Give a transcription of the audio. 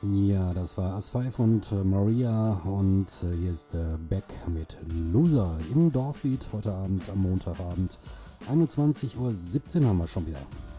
Ja, das war As5 und Maria und hier ist Beck mit Loser im Dorflied heute Abend, am Montagabend. 21:17 Uhr haben wir schon wieder.